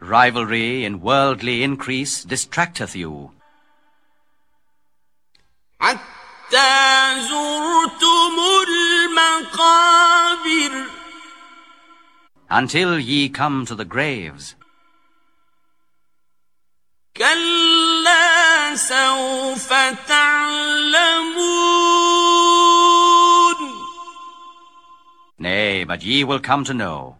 Rivalry in worldly increase distracteth you. حتى زرتم المقابر. Until ye come to the graves. كلا سوف تعلمون. Nay, but ye will come to know.